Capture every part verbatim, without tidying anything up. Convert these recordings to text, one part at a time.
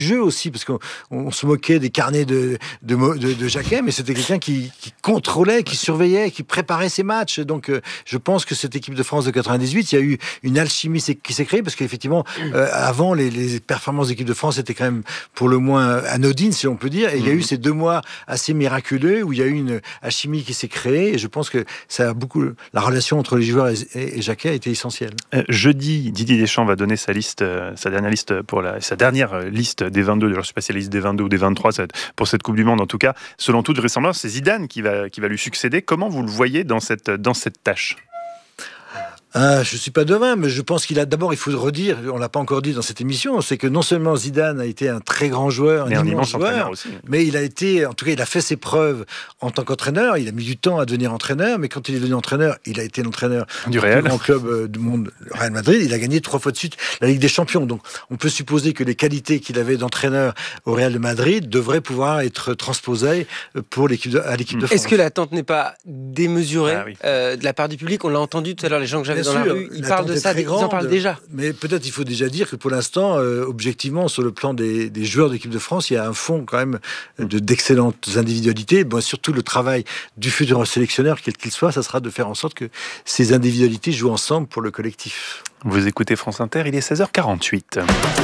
jeu aussi, parce qu'on on se moquait des carnets de, de, de, de Jacquet, mais c'était quelqu'un qui, qui contrôlait, qui surveillait, qui préparait ses matchs. Donc euh, je pense que cette équipe de France de quatre-vingt-dix-huit, il y a eu une alchimie qui s'est créée, parce qu'effectivement, euh, avant, les, les performances d'équipe de France étaient quand même pour le moins anodines, si on peut dire, et il y a eu ces deux mois assez miraculeux où il y a eu une alchimie qui s'est créée, et je pense que ça a beaucoup, la relation entre les joueurs et, et, et Jacquet a été essentielle. Euh, jeudi, Didier Deschamps va donner sa liste, euh, sa dernière liste pour la, sa dernière liste des vingt-deux. Alors, je ne sais pas si c'est la liste des vingt-deux ou des vingt-trois pour cette Coupe du Monde. En tout cas, selon toute vraisemblance, c'est Zidane qui va, qui va lui succéder. Comment vous le voyez dans cette, dans cette tâche ? Ah, je suis pas devin, mais je pense qu'il a d'abord, il faut le redire, on l'a pas encore dit dans cette émission, c'est que non seulement Zidane a été un très grand joueur, mais un, un immense immense joueur, aussi. Mais il a été, en tout cas, il a fait ses preuves en tant qu'entraîneur. Il a mis du temps à devenir entraîneur, mais quand il est devenu entraîneur, il a été l'entraîneur du Real, grand club euh, du monde, le Real Madrid. Il a gagné trois fois de suite la Ligue des Champions. Donc, on peut supposer que les qualités qu'il avait d'entraîneur au Real de Madrid devraient pouvoir être transposées pour l'équipe de, à l'équipe de France. Est-ce que l'attente n'est pas démesurée ah, oui. euh, de la part du public ? On l'a entendu tout à l'heure, les gens que j'avais Bien dans sûr, la rue, ils parlent de ça, ils en parlent déjà. Mais peut-être il faut déjà dire que pour l'instant, euh, objectivement, sur le plan des, des joueurs d'équipe de France, il y a un fond quand même de, d'excellentes individualités. Bon, surtout le travail du futur sélectionneur, quel qu'il soit, ça sera de faire en sorte que ces individualités jouent ensemble pour le collectif. Vous écoutez France Inter, il est seize heures quarante-huit.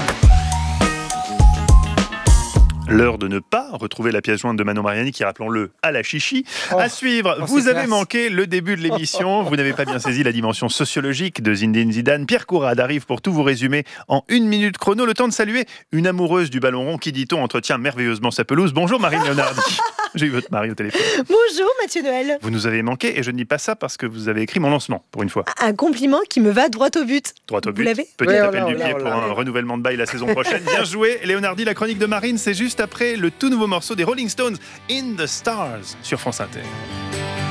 L'heure de ne pas retrouver la pièce jointe de Manon Mariani qui, rappelons-le, à la chichi. Oh, à suivre, oh, vous avez classe. manqué le début de l'émission. Vous n'avez pas bien saisi la dimension sociologique de Zinedine Zidane. Pierre Courade arrive pour tout vous résumer en une minute chrono. Le temps de saluer une amoureuse du ballon rond qui, dit-on, entretient merveilleusement sa pelouse. Bonjour Marine Leonardi. J'ai eu votre mari au téléphone. Bonjour Mathieu Noël. Vous nous avez manqué et je ne dis pas ça parce que vous avez écrit mon lancement pour une fois. Un compliment qui me va droit au but. Droit au but. Vous l'avez ? Petit oui, appel là, du là, pied là, pour là, un là. renouvellement de bail la saison prochaine. Bien joué. Leonardi, la chronique de Marine, c'est juste après le tout nouveau morceau des Rolling Stones, In the Stars, sur France Inter.